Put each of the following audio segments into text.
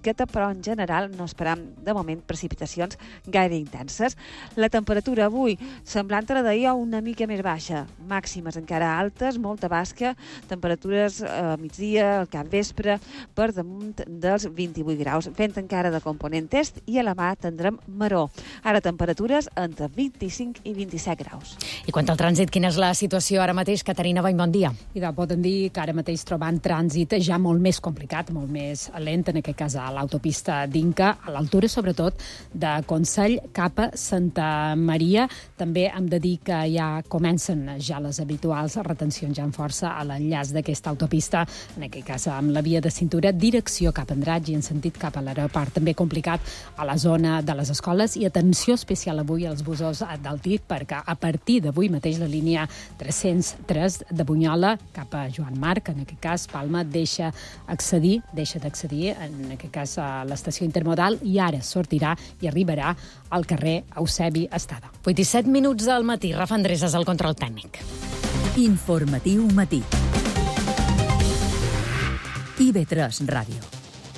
fresqueta, però en general no esperam de moment precipitacions gaire intenses. La temperatura avui, semblant a la d'ahir, una mica més baixa. Màximes encara altes, molta basca, temperatures a migdia, al capvespre, per damunt dels 28 graus. Vent encara de component est i a la mà tindrem maror. Ara temperatures entre 25 i 27 graus. I quant al trànsit, quina és la situació ara mateix? Caterina Bany, bon dia. Podem dir que ara mateix trobant trànsit ja molt més complicat, molt més lent, en aquest cas a l'autopista d'Inca, a l'altura sobretot de Consell cap a Santa Maria. També hem de dir que ja comencen ja les habituals retencions ja en força a l'enllaç d'aquesta autopista, en aquest cas amb la via de cintura, direcció cap a Andratx i en sentit cap a l'aeroport. També complicat a la zona de les escoles i atenció especial avui als busos del TIC, perquè a partir d'avui mateix la línia 303 de Bunyola cap a Joan Marc, en aquest cas Palma, deixa d'accedir, en aquest cas a l'estació intermodal, i ara sortirà i arribarà al carrer Eusebi Estada. 8 i 7 minuts del matí. Rafa Andreses al control tècnic. Informatiu matí. IB3 Ràdio.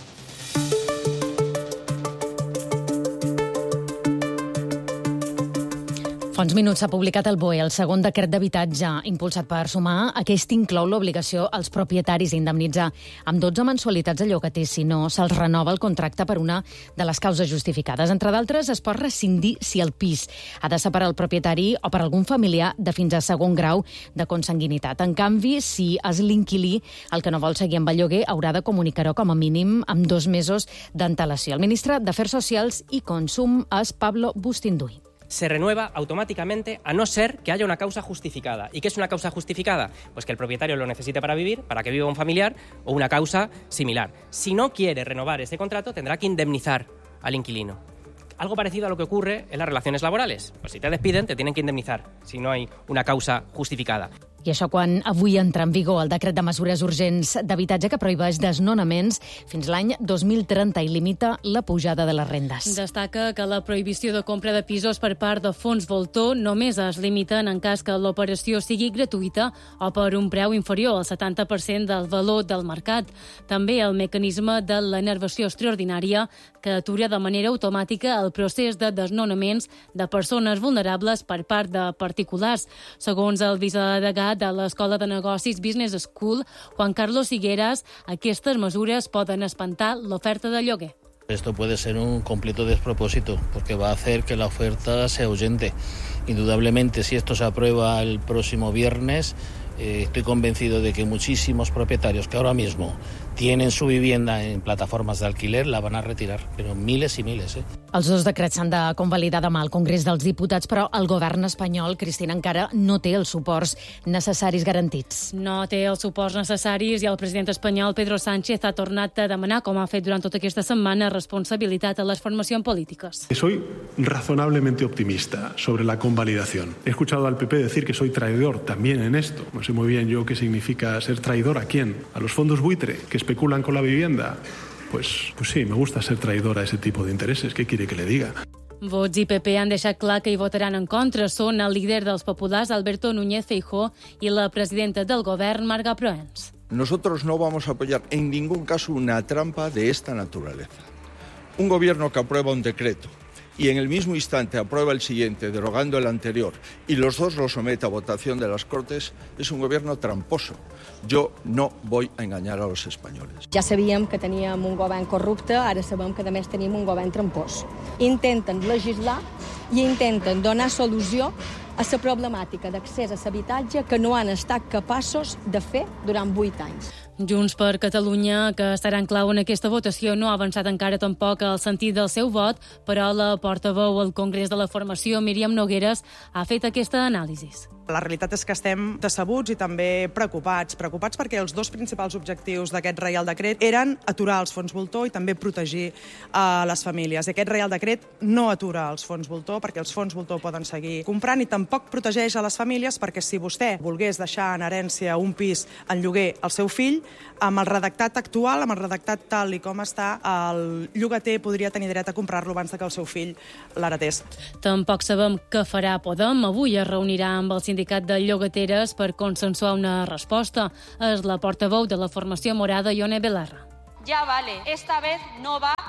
Fa uns minuts s'ha publicat al BOE el segon decret d'habitatge impulsat per Sumar. Aquest inclou l'obligació als propietaris d'indemnitzar amb 12 mensualitats de llogater si no se'ls renova el contracte per una de les causes justificades. Entre d'altres, es pot rescindir si el pis ha de separar el propietari o per algun familiar de fins a segon grau de consanguinitat. En canvi, si és l'inquilí el que no vol seguir amb el lloguer, haurà de comunicar-ho com a mínim amb 2 mesos d'antelació. El ministre d'Afers Socials i Consum és Pablo Bustinduy. Se renueva automáticamente a no ser que haya una causa justificada. ¿Y qué es una causa justificada? Pues que el propietario lo necesite para vivir, para que viva un familiar o una causa similar. Si no quiere renovar este contrato, tendrá que indemnizar al inquilino. Algo parecido a lo que ocurre en las relaciones laborales. Pues si te despiden, te tienen que indemnizar si no hay una causa justificada. I això quan avui entra en vigor el decret de mesures urgents d'habitatge que prohibeix desnonaments fins l'any 2030 i limita la pujada de les rendes. Destaca que la prohibició de compra de pisos per part de fons voltor només es limiten en cas que l'operació sigui gratuïta o per un preu inferior al 70% del valor del mercat. També el mecanisme de l'enervació extraordinària que atura de manera automàtica el procés de desnonaments de persones vulnerables per part de particulars. Segons el vicedelegat de l'Escola de Negocis Business School, Juan Carlos Higueras, aquestes mesures poden espantar l'oferta de lloguer. Esto puede ser un completo despropósito porque va a hacer que la oferta se ahuyente. Indudablemente, si esto se aprueba el próximo viernes, estoy convencido de que muchísimos propietarios que ahora mismo tienen su vivienda en plataformas de alquiler la van a retirar, pero miles y miles. Els dos decrets s'han de convalidar demà al Congrés dels Diputats, però el govern espanyol, Cristina, encara no té els suports necessaris garantits. No té els suports necessaris i el president espanyol, Pedro Sánchez, ha tornat a demanar, com ha fet durant tota aquesta setmana, responsabilitat a les formacions polítiques. Soy razonablemente optimista sobre la convalidación. He escuchado al PP decir que soy traidor también en esto. No sé muy bien yo qué significa ser traidor. ¿A quién? ¿A los fondos buitre que especulan con la vivienda? Pues sí, me gusta ser traidor a ese tipo de intereses. ¿Qué quiere que le diga? Vox i PP han deixat clar que hi votaran en contra. Són el líder dels populars, Alberto Núñez Feijóo, i la presidenta del govern, Marga Proens. Nosotros no vamos a apoyar en ningún caso una trampa de esta naturaleza. Un gobierno que aprueba un decreto y en el mismo instante aprueba el siguiente, derogando el anterior, y los dos lo somete a votación de las Cortes, es un gobierno tramposo. Jo no voy a engañar a los españoles. Ja sabíem que teníem un govern corrupte, ara sabem que a més tenim un govern trampós. Intenten legislar i intenten donar solució a la problemàtica d'accés a l'habitatge que no han estat capaços de fer durant 8 anys. Junts per Catalunya, que estarà en clau en aquesta votació, no ha avançat encara tampoc el sentit del seu vot, però la portaveu al Congrés de la Formació, Míriam Nogueras, ha fet aquesta anàlisi. La realitat és que estem decebuts i també preocupats perquè els dos principals objectius d'aquest Reial Decret eren aturar els fons voltor i també protegir les famílies. I aquest Reial Decret no atura els fons voltor perquè els fons voltor poden seguir comprant i tampoc protegeix a les famílies perquè si vostè volgués deixar en herència un pis en lloguer al seu fill, amb el redactat actual, amb el redactat tal i com està, el llogater podria tenir dret a comprar-lo abans que el seu fill l'heretés. Tampoc sabem què farà Podem. Avui es reunirà amb el sindicat de llogateres per consensuar una resposta. És la portaveu de la formació morada, Ione Belarra. Ya vale, esta vez no va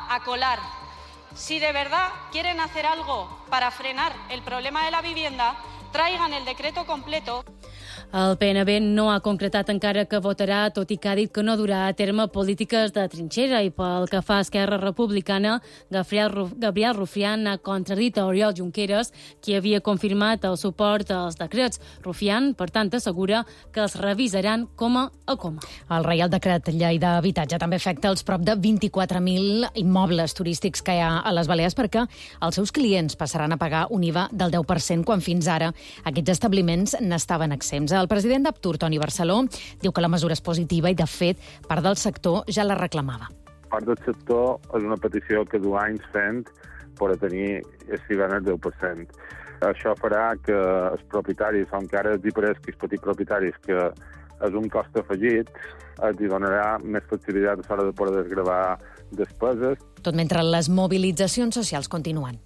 a colar. Si de verdad quieren hacer algo para frenar el problema de la vivienda, traigan el decreto completo. El PNB no ha concretat encara que votarà, tot i que ha dit que no durà a terme polítiques de trinxera, i pel que fa a Esquerra Republicana, Gabriel Rufián ha contradit a Oriol Junqueras, qui havia confirmat el suport als decrets. Rufián, per tant, assegura que els revisaran coma a coma. El Reial Decret Llei d'Habitatge també afecta els prop de 24.000 immobles turístics que hi ha a les Balears, perquè els seus clients passaran a pagar un IVA del 10% quan fins ara aquests establiments n'estaven exempts. El president d'Aptur, Toni Barceló, diu que la mesura és positiva i, de fet, part del sector ja la reclamava. Part del sector és una petició que du anys fent per tenir aquest IVA del 10%. Això farà que els propietaris, encara els diferents petits propietaris, que és un cost afegit, els donarà més flexibilitat a l'hora de poder desgravar despeses. Tot mentre les mobilitzacions socials continuen.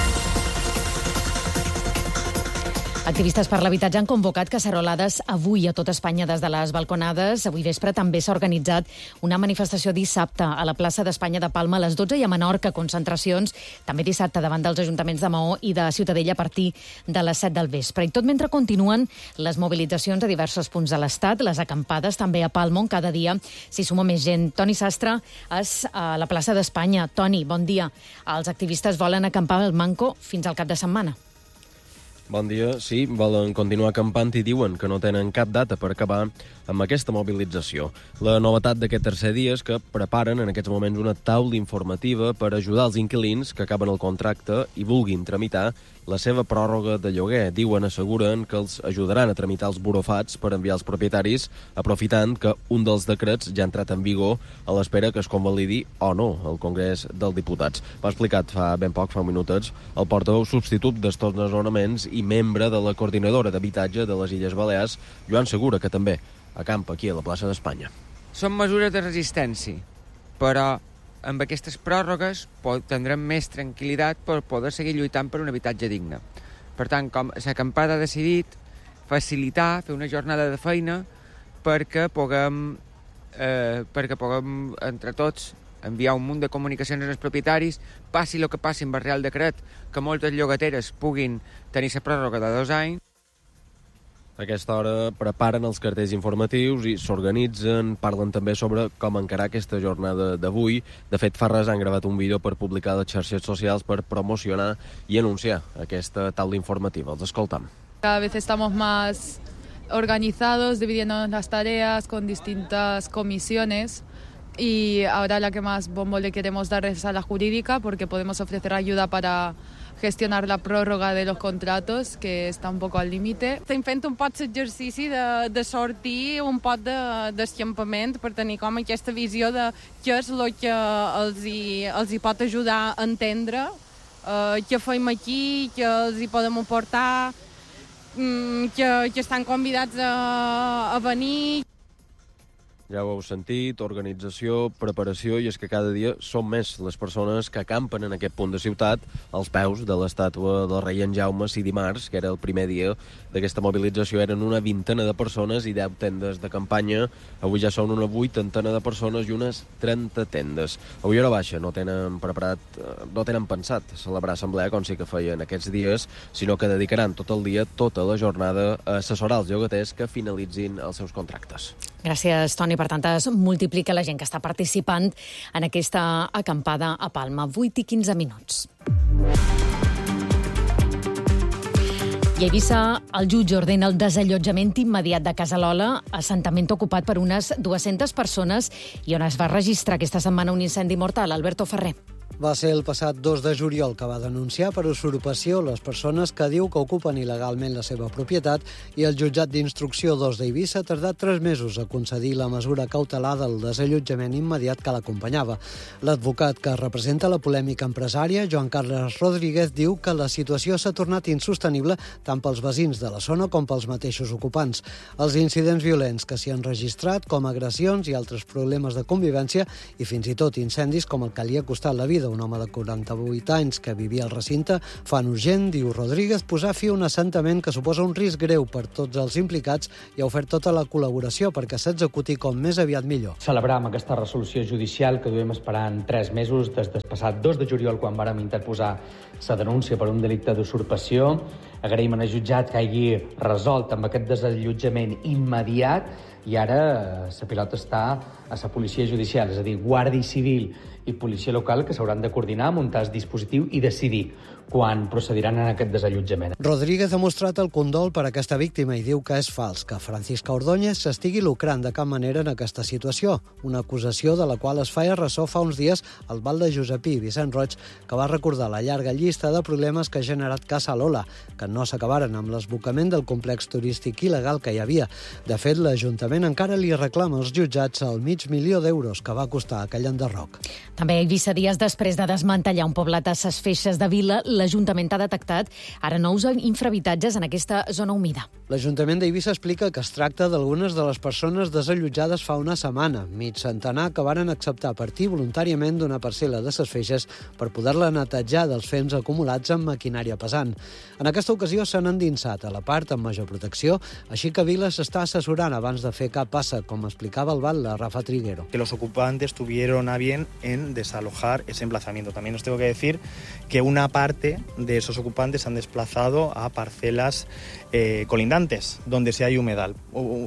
Activistes per l'habitatge han convocat cacerolades avui a tot Espanya des de les balconades. Avui vespre també s'ha organitzat una manifestació dissabte a la plaça d'Espanya de Palma a les 12 i a Menorca, concentracions també dissabte davant dels ajuntaments de Maó i de Ciutadella a partir de les 7 del vespre. I tot mentre continuen les mobilitzacions a diversos punts de l'Estat, les acampades també a Palma, on cada dia s'hi suma més gent. Toni Sastre és a la plaça d'Espanya. Toni, bon dia. Els activistes volen acampar al Manco fins al cap de setmana. Bon dia. Sí, volen continuar acampant i diuen que no tenen cap data per acabar amb aquesta mobilització. La novetat d'aquest tercer dia és que preparen en aquests moments una taula informativa per ajudar els inquilins que acaben el contracte i vulguin tramitar la seva pròrroga de lloguer. Asseguren que els ajudaran a tramitar els burofats per enviar als propietaris, aprofitant que un dels decrets ja ha entrat en vigor a l'espera que es convalidi o no al Congrés dels Diputats. Ho ha explicat fa ben poc, fa minutets, el portaveu substitut d'estos desnonaments i membre de la Coordinadora d'Habitatge de les Illes Balears, Joan Segura, que també acampa aquí a la plaça d'Espanya. Són mesures de resistència, però amb aquestes pròrrogues tindrem més tranquil·litat per poder seguir lluitant per un habitatge digne. Per tant, com l'acampada ha decidit facilitar, fer una jornada de feina perquè puguem entre tots enviar un munt de comunicacions als propietaris, passi el que passi amb el Real Decret, que moltes llogateres puguin tenir la pròrroga de 2 anys. A aquesta hora preparen els cartells informatius i s'organitzen, parlen també sobre com encarar aquesta jornada d'avui. De fet, fa res han gravat un vídeo per publicar a les xarxes socials per promocionar i anunciar aquesta taula informativa. Els escoltam. Cada vez estamos más organizados, dividiéndonos las tareas con distintas comisiones. Y ahora la que más bombo le queremos dar es a la jurídica, porque podemos ofrecer ayuda para gestionar la pròrroga de los contratos, que està un poc al límite. Estem fent un poc l'exercici de sortir un poc d'escampament per tenir com aquesta visió de què és el que els hi pot ajudar a entendre, què fem aquí, què els hi podem aportar, que estan convidats a venir. Ja ho heu sentit, organització, preparació, i és que cada dia són més les persones que acampen en aquest punt de ciutat als peus de l'estàtua del rei en Jaume. Si dimarts, que era el primer dia d'aquesta mobilització, eren una vintena de persones i 10 tendes de campanya, avui ja són una 80 de persones i unes 30 tendes. Avui hora baixa, no tenen pensat celebrar assemblea com sí que feien aquests dies, sinó que dedicaran tot el dia, tota la jornada, a assessorar els llogaters que finalitzin els seus contractes. Gràcies, Toni. Per tant, es multiplica la gent que està participant en aquesta acampada a Palma. 8 i 15 minuts. I a Eivissa, el jutge ordena el desallotjament immediat de Casallola, assentament ocupat per unes 200 persones i on es va registrar aquesta setmana un incendi mortal. Alberto Ferrer. Va ser el passat 2 de juliol que va denunciar per usurpació les persones que diu que ocupen il·legalment la seva propietat, i el jutjat d'instrucció 2 d'Eivissa ha tardat 3 mesos a concedir la mesura cautelar del desallotjament immediat que l'acompanyava. L'advocat que representa la polèmica empresària, Joan Carles Rodríguez, diu que la situació s'ha tornat insostenible tant pels veïns de la zona com pels mateixos ocupants. Els incidents violents que s'hi han registrat, com agressions i altres problemes de convivència, i fins i tot incendis com el que li ha costat la vida vida. Un home de 48 anys que vivia al recinte fan urgent, diu Rodríguez, posar fi a un assentament que suposa un risc greu per tots els implicats i ha ofert tota la col·laboració perquè s'executi com més aviat millor. Celebram aquesta resolució judicial que duem esperant 3 mesos des del passat 2 de juliol quan vàrem interposar la denúncia per un delicte d'usurpació. Agraïm al jutjat que hagi resolt amb aquest desallotjament immediat i ara la pilota està a la policia judicial, és a dir, Guàrdia Civil i policia local que s'hauran de coordinar, muntar el dispositiu i decidir quan procediran en aquest desallotjament. Rodríguez ha mostrat el condol per a aquesta víctima i diu que és fals que Francisca Ordóñez s'estigui lucrant de cap manera en aquesta situació, una acusació de la qual es feia ressò fa uns dies el Val de Josepí, Vicent Roig, que va recordar la llarga llista de problemes que ha generat Casa Lola, que no s'acabaren amb l'esbocament del complex turístic il·legal que hi havia. De fet, l'Ajuntament encara li reclama als jutjats el $500.000 que va costar aquell enderroc. També a Eivissa, dies després de desmantellar un poblat a ses Feixes de Vila, l'Ajuntament ha detectat ara nous infrahabitatges en aquesta zona humida. L'Ajuntament d'Eivissa explica que es tracta d'algunes de les persones desallotjades fa una setmana, mig centenar que varen acceptar partir voluntàriament d'una parcel·la de ses Feixes per poder-la netejar dels fems acumulats amb maquinària pesant. En aquesta ocasió s'han endinsat a la part amb major protecció, així que Vila s'està assessorant abans de fer cap passa, com explicava el batlle Rafa Triguero. Que los ocupantes tuvieron a bien en desalojar ese emplazamiento. También os tengo que decir que una parte de esos ocupantes han desplazado a parcelas colindantes, donde sí hay humedal.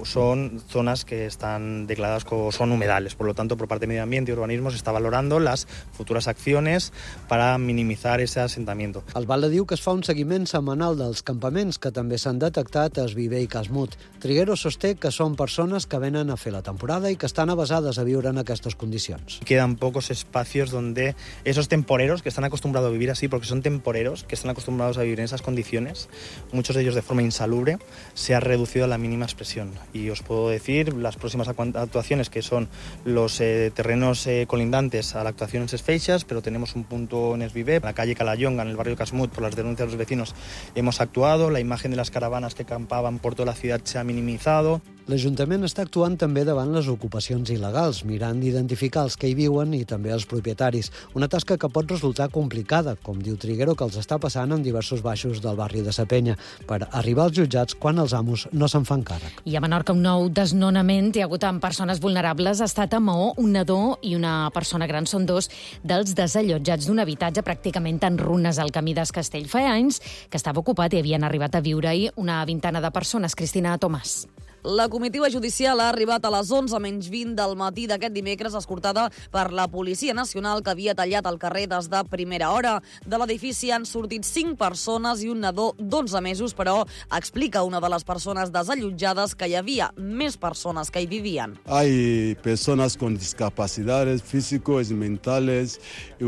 Son zonas que están declaradas como son humedales. Por lo tanto, por parte de Medio Ambiente y Urbanismo se está valorando las futuras acciones para minimizar ese asentamiento. El batlle diu que es fa un seguiment setmanal dels campaments que també s'han detectat a Esviver i Casmut. Triguero sosté que són persones que venen a fer la temporada i que estan avesades a viure en aquestes condicions. Quedan pocos espacios donde esos temporeros que están acostumbrados a vivir así, porque son temporeros que están acostumbrados a vivir en esas condiciones, muchos de ellos de forma insalubre, se ha reducido a la mínima expresión. Y os puedo decir, las próximas actuaciones que son los terrenos colindantes a la actuación en Ses Feixes, pero tenemos un punto en Esviver, en la calle Calayonga, en el barrio Casmut, por las denuncias de los vecinos hemos actuado, la imagen de las caravanas que campaban por toda la ciudad se ha minimizado. L'Ajuntament està actuant també davant les ocupacions il·legals, mirant d'identificar els que hi viuen i també els propietaris. Una tasca que pot resultar complicada, com diu Triguero, que els està passant en diversos baixos del barri de Sa Penya, per arribar als jutjats quan els amos no se'n fan càrrec. I a Menorca un nou desnonament hi ha hagut amb persones vulnerables. Ha estat a Maó, un nadó i una persona gran. Són dos dels desallotjats d'un habitatge pràcticament en runes al camí d'Escastell. Fa anys que estava ocupat i havien arribat a viure-hi una vintena de persones. Cristina Tomàs. La comitiva judicial ha arribat a les 11:20 del matí d'aquest dimecres, escortada per la Policia Nacional, que havia tallat el carrer des de primera hora. De l'edifici han sortit 5 persones i un nadó d'11 mesos, però explica una de les persones desallotjades que hi havia més persones que hi vivien. Hay personas con discapacidades físicos y mentales, y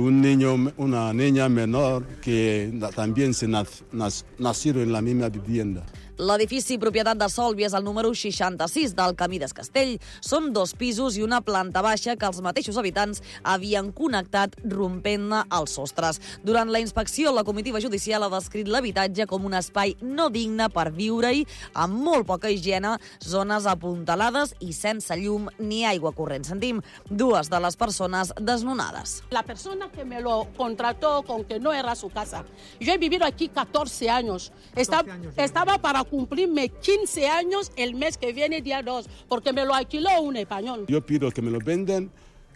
una niña menor que también se nacieron en la misma vivienda. L'edifici propietat de Solvi és el número 66 del Camí d'Escastell. Són 2 pisos i una planta baixa que els mateixos habitants havien connectat rompent-ne els sostres. Durant la inspecció, la comitiva judicial ha descrit l'habitatge com un espai no digne per viure-hi, amb molt poca higiene, zones apuntalades i sense llum ni aigua corrent. Sentim dues de les persones desnonades. La persona que me lo contrató con que no era su casa. Yo he vivido aquí 14 años. Estaba para cumplirme 15 años el mes que viene, día 2, porque me lo alquiló un español. Yo pido que me lo venden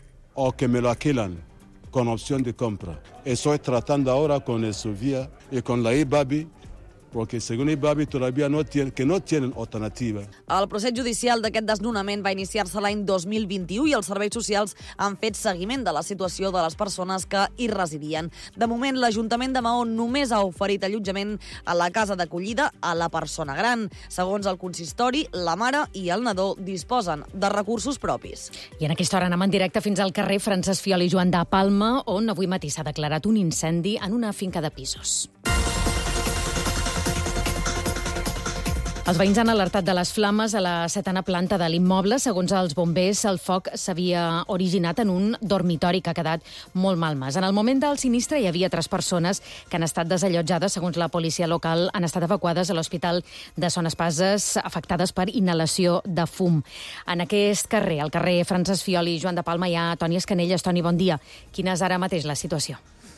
o que me lo alquilan con opción de compra. Estoy tratando ahora con el Sovia y con la IBABI, porque según IBABI todavía no tienen alternativa. El procés judicial d'aquest desnonament va iniciar-se l'any 2021 i els serveis socials han fet seguiment de la situació de les persones que hi residien. De moment, l'Ajuntament de Maó només ha oferit allotjament a la casa d'acollida a la persona gran. Segons el consistori, la mare i el nadó disposen de recursos propis. I en aquesta hora anem en directe fins al carrer Francesc Fiol i Joan de Palma, on avui matí s'ha declarat un incendi en una finca de pisos. Els veïns han alertat de les flames a la 7a planta de l'immoble. Segons els bombers, el foc s'havia originat en un dormitori que ha quedat molt malmès. En el moment del sinistre hi havia 3 persones que han estat desallotjades. Segons la policia local, han estat evacuades a l'Hospital de Son Espases, afectades per inhalació de fum. En aquest carrer, al carrer Francesc Fiol i Joan de Palma, hi ha Toni Escanelles. Toni, bon dia. Quina és ara mateix la situació?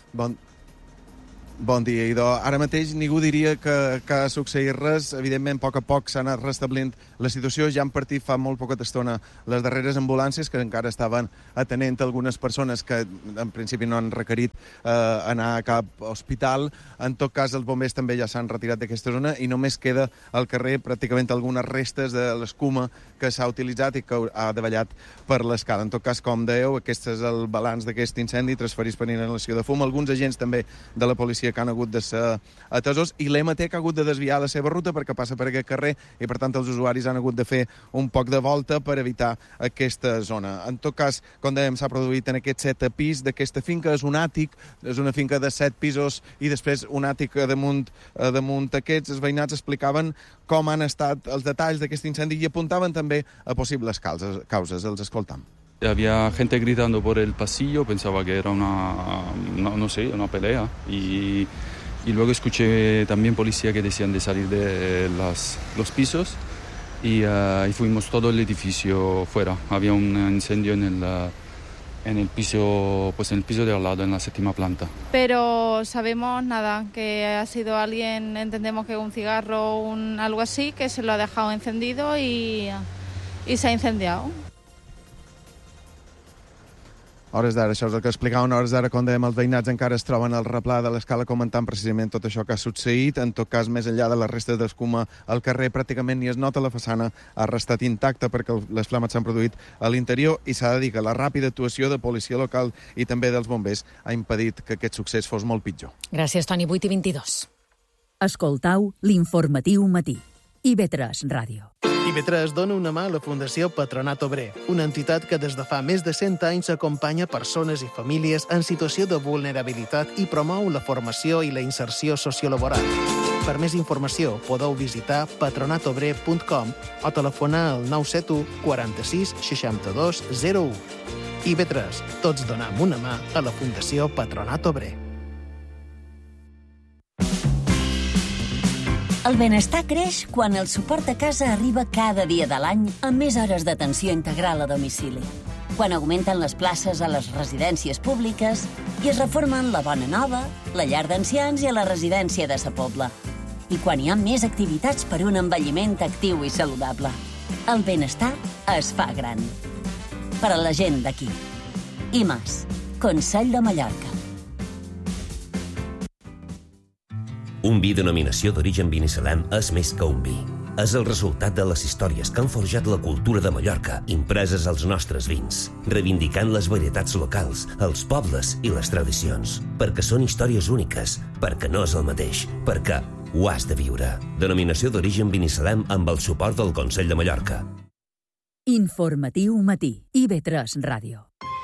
Bon dia, Idò. Ara mateix ningú diria que ha succeït res. Evidentment, a poc s'ha anat restablint la situació. Ja han partit fa molt poca estona les darreres ambulàncies que encara estaven atenent algunes persones que en principi no han requerit anar a cap hospital. En tot cas, els bombers també ja s'han retirat d'aquesta zona i només queda al carrer pràcticament algunes restes de l'escuma que s'ha utilitzat i que ha davallat per l'escala. En tot cas, com dèieu, aquest és el balanç d'aquest incendi, 3 ferits per inhalació de fum. Alguns agents també de la policia que han hagut de ser atesos i l'EMT que ha hagut de desviar la seva ruta perquè passa per aquest carrer i, per tant, els usuaris han hagut de fer un poc de volta per evitar aquesta zona. En tot cas, com dèiem, s'ha produït en aquest 7è pis d'aquesta finca. És un àtic, és una finca de 7 pisos i després un àtic damunt aquests. Els veïnats explicaven com han estat els detalls d'aquest incendi i apuntaven també a possibles causes. Els escoltam. Había gente gritando por el pasillo, pensaba que era una pelea. Y luego escuché también policía que decían de salir de los pisos y fuimos todo el edificio fuera. Había un incendio en el piso de al lado, en la 7ª planta. Pero sabemos nada, que ha sido alguien, entendemos que un cigarro o algo así, que se lo ha dejado encendido y se ha incendiado. Hores d'ara, això és el que explicaven. Hores d'ara, com dèiem, els veïnats encara es troben al replà de l'escala comentant precisament tot això que ha succeït. En tot cas, més enllà de les restes d'escuma al carrer, pràcticament ni es nota. La façana ha restat intacta perquè les flames s'han produït a l'interior i s'ha de dir que la ràpida actuació de policia local i també dels bombers ha impedit que aquest succés fos molt pitjor. Gràcies, Toni. 8:22. Escoltau l'informatiu matí. IB3 Ràdio. IB3 dona una mà a la Fundació Patronat Obrer, una entitat que des de fa més de 100 anys acompanya persones i famílies en situació de vulnerabilitat i promou la formació i la inserció sociolaboral. Per més informació podeu visitar patronatobrer.com o telefonar al 971 46 62 01. IB3, tots donem una mà a la Fundació Patronat Obrer. El benestar creix quan el suport a casa arriba cada dia de l'any amb més hores d'atenció integral a domicili. Quan augmenten les places a les residències públiques i es reformen la Bona Nova, la llar d'ancians i a la residència de Sa Pobla. I quan hi ha més activitats per un envelliment actiu i saludable. El benestar es fa gran. Per a la gent d'aquí. IMAS, Consell de Mallorca. Un vi denominació d'origen Binissalem és més que un vi. És el resultat de les històries que han forjat la cultura de Mallorca impreses als nostres vins, reivindicant les varietats locals, els pobles i les tradicions. Perquè són històries úniques, perquè no és el mateix, perquè ho has de viure. Denominació d'origen Binissalem amb el suport del Consell de Mallorca. Informatiu matí. IB3 Ràdio.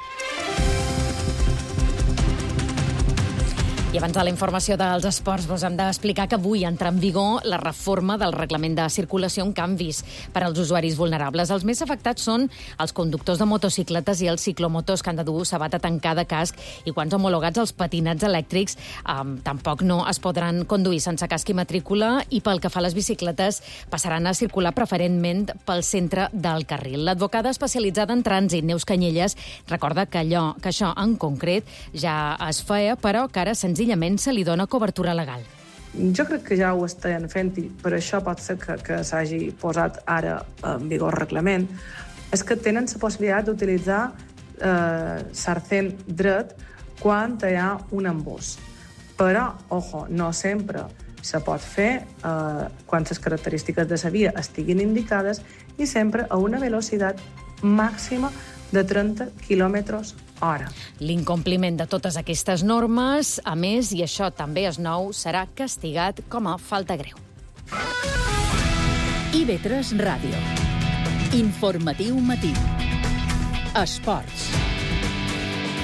I abans de la informació dels esports, vos hem d'explicar que avui entra en vigor la reforma del reglament de circulació amb canvis per als usuaris vulnerables. Els més afectats són els conductors de motocicletes i els ciclomotos que han de dur sabata tancada, casc, i quan homologats els patinets elèctrics tampoc no es podran conduir sense casc i matrícula, i pel que fa a les bicicletes passaran a circular preferentment pel centre del carril. L'advocada especialitzada en trànsit, Neus Canyelles, recorda que això en concret ja es feia, però que ara senzillament se li dona cobertura legal. Jo crec que ja ho estan fent i per això pot ser que s'hagi posat ara en vigor el reglament. És que tenen la possibilitat d'utilitzar sarcent dret quan hi ha un embús. Però, ojo, no sempre se pot fer quan les característiques de la via estiguin indicades i sempre a una velocitat màxima de 30 km/h. L'incompliment de totes aquestes normes, a més, i això també és nou, serà castigat com a falta greu. IB3 Ràdio. Informatiu matí. Esports.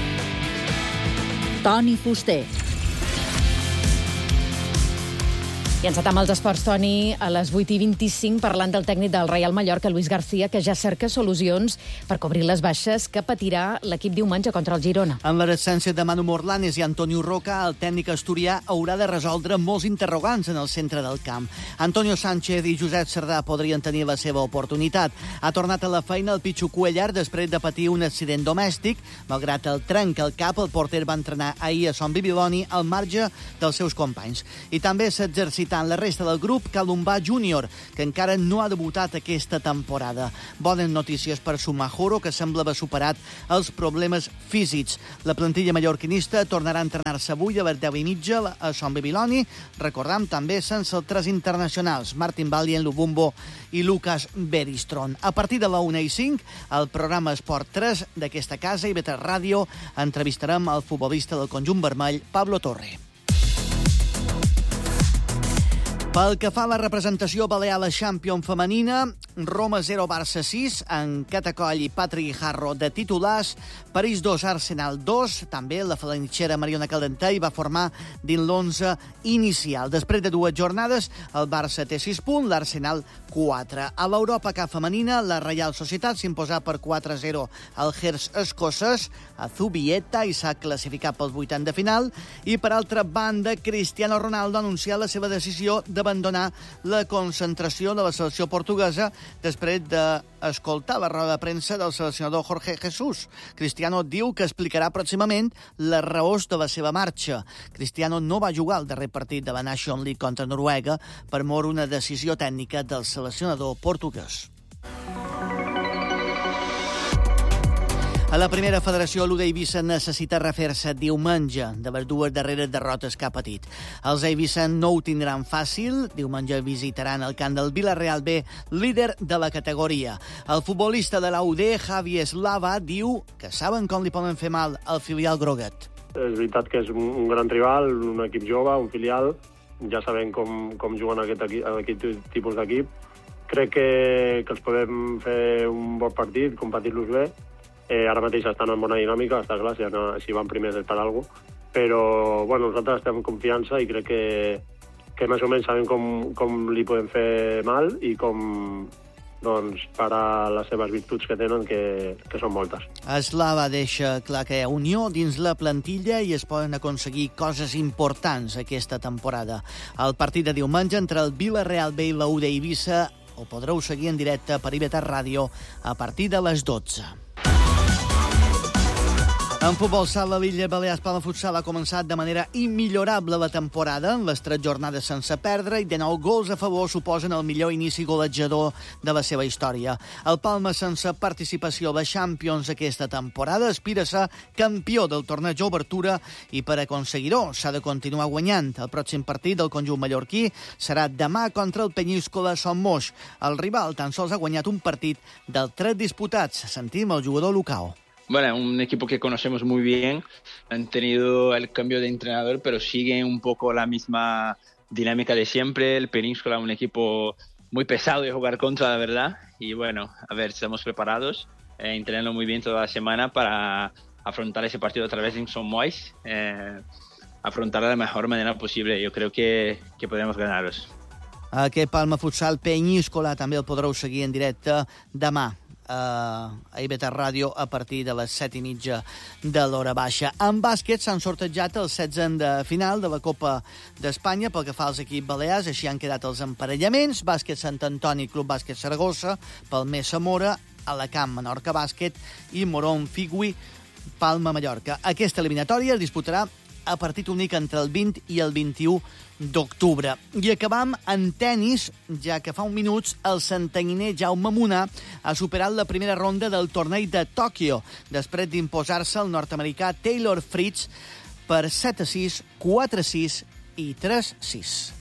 Toni Fuster. I encetam els esports, Toni, a les 8:25, parlant del tècnic del Reial Mallorca, Luis García, que ja cerca solucions per cobrir les baixes que patirà l'equip diumenge contra el Girona. En l'absència de Manu Morlanes i Antonio Roca, el tècnic asturià haurà de resoldre molts interrogants en el centre del camp. Antonio Sánchez i Josep Cerdà podrien tenir la seva oportunitat. Ha tornat a la feina el Pichu Cuellar després de patir un accident domèstic. Malgrat el trenc al cap, el porter va entrenar ahir a Son Bibiloni al marge dels seus companys. I també s'exercita en la resta del grup Calumbà Júnior, que encara no ha debutat aquesta temporada. Bones notícies per Sumajoro, que sembla haver superat els problemes físics. La plantilla mallorquinista tornarà a entrenar-se avui a les 10:30 a Son Bibiloni. Recordam també sense els tres internacionals, Martin Valien, Lubumbo i Lucas Beristron. A partir de la 1:05, al programa Esport 3 d'aquesta casa, IB3 Ràdio, entrevistarem el futbolista del conjunt vermell, Pablo Torre. Pel que fa a la representació balear a la Champions femenina, Roma 0, Barça 6, en Catacoll i Patrick Guijarro de titulars, París 2, Arsenal 2, també la falanitxera Mariona Caldentey va formar dins l'11 inicial. Després de dues jornades, el Barça té 6 punts, l'Arsenal 4. A l'Europa Cup femenina, la Reial Societat s'imposà per 4-0 al Gers escocès, a Zubieta, i s'ha classificat pels 8 de final. I per altra banda, Cristiano Ronaldo ha anunciat la seva decisió d'abandonar la concentració de la selecció portuguesa després d'escoltar la roda de premsa del seleccionador Jorge Jesús. Cristiano diu que explicarà pròximament les raons de la seva marxa. Cristiano no va jugar al darrer partit de la Nations League contra Noruega per mor una decisió tècnica del seleccionador portuguès. A la primera federació, l'U d'Eivissa necessita refer-se diumenge de les dues darreres derrotes que ha patit. Els Eivissa no ho tindran fàcil. Diumenge visitaran el camp del Villarreal B, líder de la categoria. El futbolista de la UD, Javi Eslava, diu que saben com li poden fer mal al filial groguet. És veritat que és un gran rival, un equip jove, un filial. Ja sabem com juguen aquest tipus d'equip. Crec que els podem fer un bon partit, competir-los bé. Ara mateix estan en bona dinàmica, està clar, si van primers és per alguna cosa. Però nosaltres estem en confiança i crec que més o menys sabem com li podem fer mal i com parar les seves virtuts que tenen, que són moltes. Eslava deixa clar que hi ha unió dins la plantilla i es poden aconseguir coses importants aquesta temporada. El partit de diumenge entre el Villarreal B i la U d'Eivissa ho podreu seguir en directe per IB3 Ràdio a partir de les 12. En futbol sala, l'Illa Balears Palma Futsal ha començat de manera immillorable la temporada, en les 3 jornades sense perdre, i de 9 gols a favor suposen el millor inici golejador de la seva història. El Palma, sense participació a la Champions aquesta temporada, aspira a ser campió del torneig d'obertura i per aconseguir-ho s'ha de continuar guanyant. El pròxim partit del conjunt mallorquí serà demà contra el Peñíscola Son Moix. El rival tan sols ha guanyat un partit dels 3 disputats. Sentim el jugador local. Bueno, un equipo que conocemos muy bien, han tenido el cambio de entrenador, pero siguen un poco la misma dinámica de siempre. El Península, un equipo muy pesado de jugar contra, la verdad. Y bueno, a ver, estamos preparados, entrenando muy bien toda la semana para afrontar ese partido otra vez en Son Moix, afrontar de la mejor manera posible. Yo creo que podemos ganarlos. Aquest Palma Futsal Peñíscola també el podreu seguir en directe demà a IB3 Ràdio a partir de les 7:30 de l'hora baixa. En bàsquet s'han sortejat els 16 de final de la Copa d'Espanya pel que fa als equips balears. Així han quedat els emparellaments: Bàsquet Sant Antoni, Club Bàsquet Saragossa, Palmer Zamora, Alacant Menorca Bàsquet i Morón Figui Palma Mallorca. Aquesta eliminatòria es disputarà a partit únic entre el 20 i el 21 d'octubre. I acabam en tennis, ja que fa uns minuts el santanyiner Jaume Munar ha superat la primera ronda del torneig de Tòquio, després d'imposar-se el nord-americà Taylor Fritz per 7-6, 4-6 i 3-6.